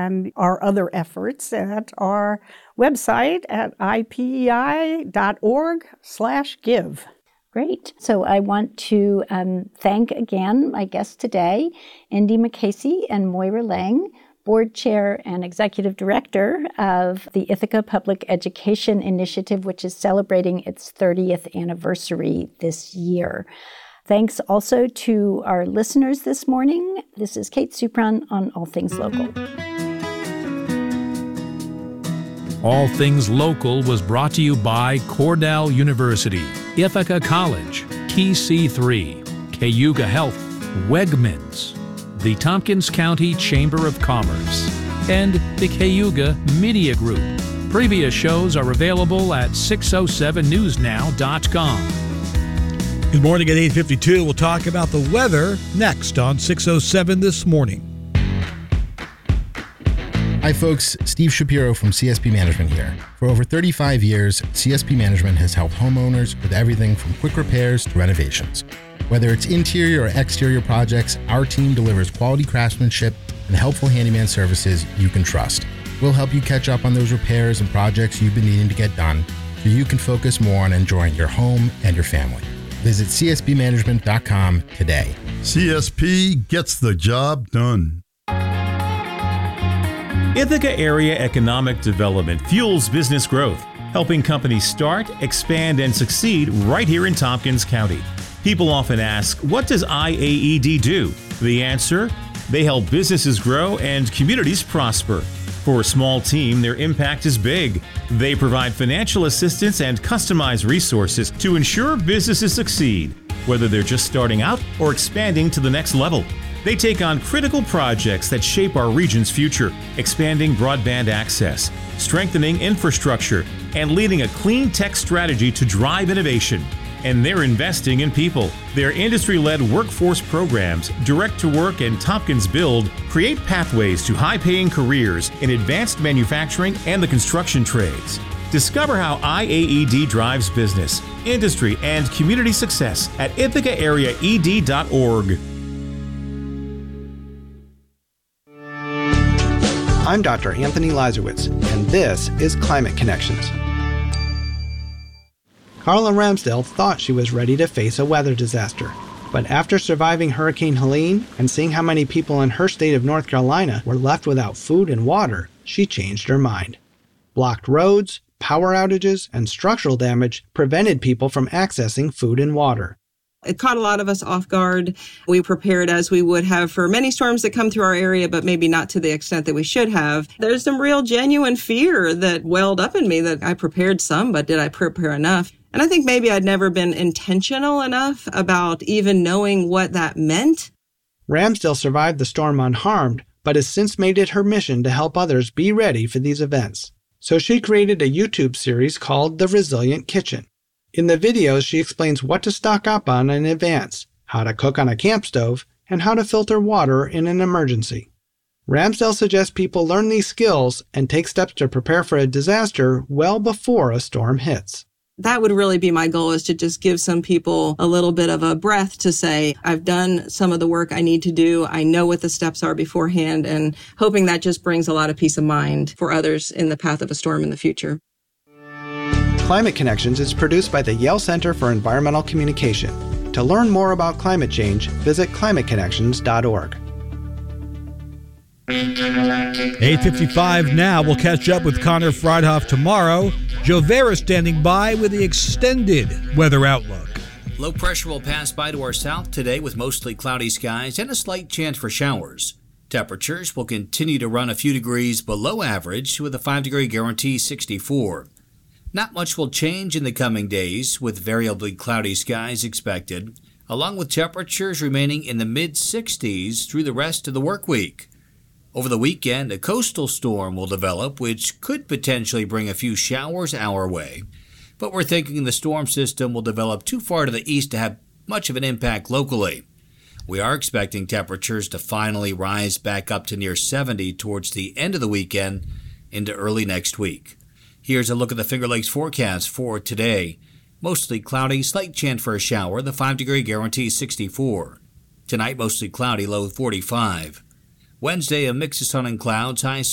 and our other efforts at our website at ipei.org/give. Great. So I want to thank again my guests today, Indy McCasey and Moira Lang, Board Chair and Executive Director of the Ithaca Public Education Initiative, which is celebrating its 30th anniversary this year. Thanks also to our listeners this morning. This is Kate Supran on All Things Local. All Things Local was brought to you by Cornell University, Ithaca College, TC3, Cayuga Health, Wegmans, the Tompkins County Chamber of Commerce, and the Cayuga Media Group. Previous shows are available at 607newsnow.com. Good morning at 8:52. We'll talk about the weather next on 607 This Morning. Hi folks, Steve Shapiro from CSP Management here. For over 35 years, CSP Management has helped homeowners with everything from quick repairs to renovations. Whether it's interior or exterior projects, our team delivers quality craftsmanship and helpful handyman services you can trust. We'll help you catch up on those repairs and projects you've been needing to get done so you can focus more on enjoying your home and your family. Visit CSPmanagement.com today. CSP gets the job done. Ithaca Area Economic Development fuels business growth, helping companies start, expand, and succeed right here in Tompkins County. People often ask, what does IAED do? The answer? They help businesses grow and communities prosper. For a small team, their impact is big. They provide financial assistance and customized resources to ensure businesses succeed, whether they're just starting out or expanding to the next level. They take on critical projects that shape our region's future, expanding broadband access, strengthening infrastructure, and leading a clean tech strategy to drive innovation. And they're investing in people. Their industry-led workforce programs, Direct to Work and Tompkins Build, create pathways to high-paying careers in advanced manufacturing and the construction trades. Discover how IAED drives business, industry, and community success at IthacaAreaED.org. I'm Dr. Anthony Lazarowitz, and this is Climate Connections. Carla Ramsdell thought she was ready to face a weather disaster. But after surviving Hurricane Helene and seeing how many people in her state of North Carolina were left without food and water, she changed her mind. Blocked roads, power outages, and structural damage prevented people from accessing food and water. It caught a lot of us off guard. We prepared as we would have for many storms that come through our area, but maybe not to the extent that we should have. There's some real genuine fear that welled up in me that I prepared some, but did I prepare enough? And I think maybe I'd never been intentional enough about even knowing what that meant. Ramsdell survived the storm unharmed, but has since made it her mission to help others be ready for these events. So she created a YouTube series called The Resilient Kitchen. In the videos, she explains what to stock up on in advance, how to cook on a camp stove, and how to filter water in an emergency. Ramsdell suggests people learn these skills and take steps to prepare for a disaster well before a storm hits. That would really be my goal, is to just give some people a little bit of a breath to say, I've done some of the work I need to do. I know what the steps are beforehand, and hoping that just brings a lot of peace of mind for others in the path of a storm in the future. Climate Connections is produced by the Yale Center for Environmental Communication. To learn more about climate change, visit climateconnections.org. 8:55 now. We'll catch up with Connor Freidhoff tomorrow. Joe Vera standing by with the extended weather outlook. Low pressure will pass by to our south today with mostly cloudy skies and a slight chance for showers. Temperatures will continue to run a few degrees below average with a 5-degree guarantee 64. Not much will change in the coming days, with variably cloudy skies expected, along with temperatures remaining in the mid-60s through the rest of the work week. Over the weekend, a coastal storm will develop, which could potentially bring a few showers our way, but we're thinking the storm system will develop too far to the east to have much of an impact locally. We are expecting temperatures to finally rise back up to near 70 towards the end of the weekend into early next week. Here's a look at the Finger Lakes forecast for today. Mostly cloudy, slight chance for a shower, the 5-degree guarantee 64. Tonight, mostly cloudy, low 45. Wednesday, a mix of sun and clouds, high